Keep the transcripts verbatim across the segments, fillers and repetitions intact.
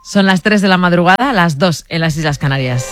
Son las tres de la madrugada, las dos en las Islas Canarias.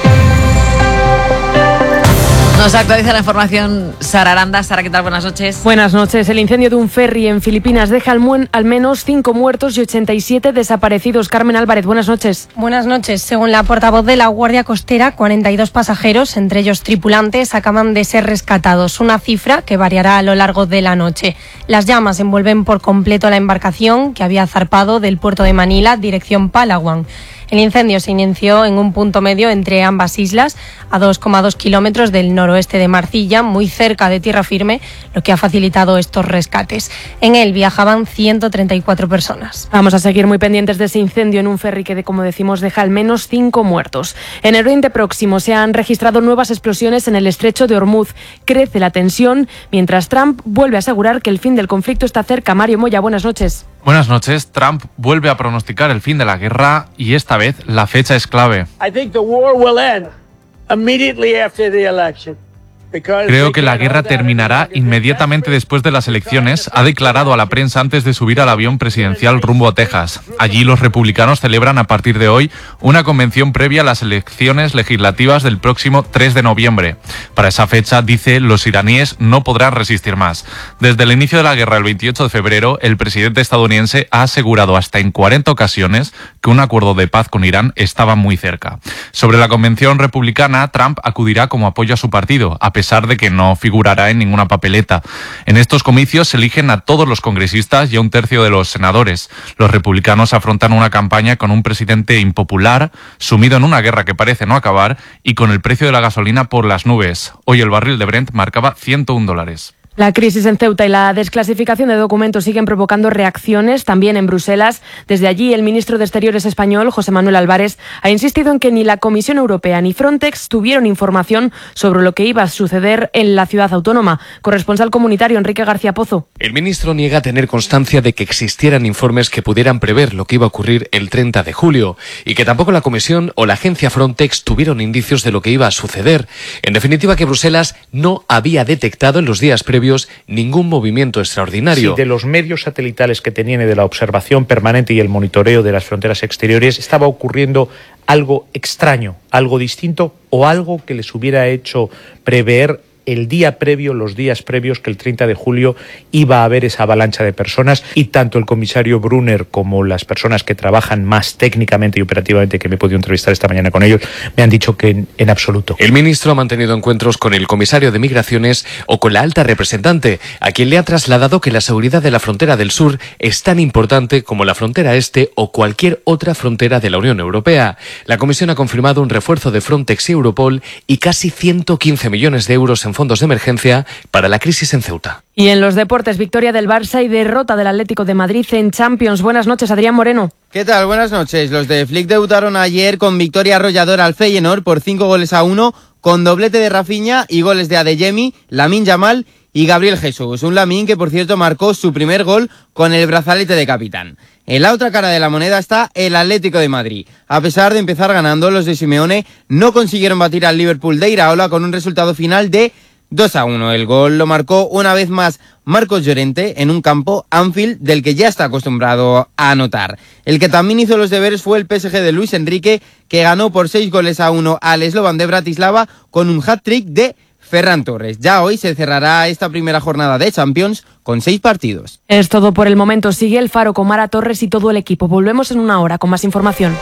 Nos actualiza la información Sara Aranda. Sara, ¿qué tal? Buenas noches. Buenas noches. El incendio de un ferry en Filipinas deja al, mu- al menos cinco muertos y ochenta y siete desaparecidos. Carmen Álvarez, buenas noches. Buenas noches. Según la portavoz de la Guardia Costera, cuarenta y dos pasajeros, entre ellos tripulantes, acaban de ser rescatados. Una cifra que variará a lo largo de la noche. Las llamas envuelven por completo la embarcación que había zarpado del puerto de Manila, dirección Palawan. El incendio se inició en un punto medio entre ambas islas, a dos coma dos kilómetros del noroeste de Marcilla, muy cerca de tierra firme, lo que ha facilitado estos rescates. En él viajaban ciento treinta y cuatro personas. Vamos a seguir muy pendientes de ese incendio en un ferry que, como decimos, deja al menos cinco muertos. En el Oriente Próximo se han registrado nuevas explosiones en el estrecho de Hormuz. Crece la tensión, mientras Trump vuelve a asegurar que el fin del conflicto está cerca. Mario Moya, buenas noches. Buenas noches. Trump vuelve a pronosticar el fin de la guerra y esta vez la fecha es clave. I think the war will end immediately after the election. Creo que la guerra terminará inmediatamente después de las elecciones, ha declarado a la prensa antes de subir al avión presidencial rumbo a Texas. Allí los republicanos celebran a partir de hoy una convención previa a las elecciones legislativas del próximo tres de noviembre. Para esa fecha, dice, los iraníes no podrán resistir más. Desde el inicio de la guerra el veintiocho de febrero, el presidente estadounidense ha asegurado hasta en cuarenta ocasiones que un acuerdo de paz con Irán estaba muy cerca. Sobre la convención republicana, Trump acudirá como apoyo a su partido, a pesar de que no figurará en ninguna papeleta. En estos comicios se eligen a todos los congresistas y a un tercio de los senadores. Los republicanos afrontan una campaña con un presidente impopular, sumido en una guerra que parece no acabar y con el precio de la gasolina por las nubes. Hoy el barril de Brent marcaba ciento un dólares. La crisis en Ceuta y la desclasificación de documentos siguen provocando reacciones también en Bruselas. Desde allí, el ministro de Exteriores español, José Manuel Álvarez, ha insistido en que ni la Comisión Europea ni Frontex tuvieron información sobre lo que iba a suceder en la ciudad autónoma. Corresponsal comunitario, Enrique García Pozo. El ministro niega tener constancia de que existieran informes que pudieran prever lo que iba a ocurrir el treinta de julio y que tampoco la Comisión o la agencia Frontex tuvieron indicios de lo que iba a suceder. En definitiva, que Bruselas no había detectado en los días previos ningún movimiento extraordinario. Si de los medios satelitales que tenían y de la observación permanente y el monitoreo de las fronteras exteriores estaba ocurriendo algo extraño, algo distinto o algo que les hubiera hecho prever el día previo, los días previos, que el treinta de julio iba a haber esa avalancha de personas, y tanto el comisario Brunner como las personas que trabajan más técnicamente y operativamente, que me he podido entrevistar esta mañana con ellos, me han dicho que en, en absoluto. El ministro ha mantenido encuentros con el comisario de Migraciones o con la alta representante, a quien le ha trasladado que la seguridad de la frontera del sur es tan importante como la frontera este o cualquier otra frontera de la Unión Europea. La Comisión ha confirmado un refuerzo de Frontex y Europol y casi ciento quince millones de euros en fondos de emergencia para la crisis en Ceuta. Y en los deportes, victoria del Barça y derrota del Atlético de Madrid en Champions. Buenas noches, Adrián Moreno. ¿Qué tal? Buenas noches. Los de Flick debutaron ayer con victoria arrolladora al Feyenoord por cinco goles a uno, con doblete de Rafinha y goles de Adeyemi, Lamine Yamal y Gabriel Jesús. Un Lamine que, por cierto, marcó su primer gol con el brazalete de capitán. En la otra cara de la moneda está el Atlético de Madrid. A pesar de empezar ganando, los de Simeone no consiguieron batir al Liverpool de Iraola con un resultado final de dos a uno. El gol lo marcó una vez más Marcos Llorente en un campo Anfield del que ya está acostumbrado a anotar. El que también hizo los deberes fue el P S G de Luis Enrique, que ganó por seis goles a uno al Slovan de Bratislava con un hat-trick de Ferran Torres. Ya hoy se cerrará esta primera jornada de Champions con seis partidos. Es todo por el momento. Sigue el Faro con Mara Torres y todo el equipo. Volvemos en una hora con más información.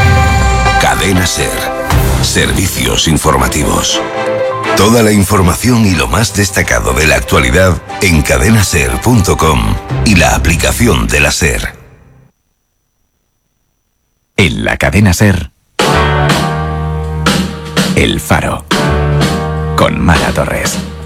Cadena SER. Servicios informativos. Toda la información y lo más destacado de la actualidad en cadena ser punto com y la aplicación de la SER. En la cadena SER, El Faro, con Mara Torres.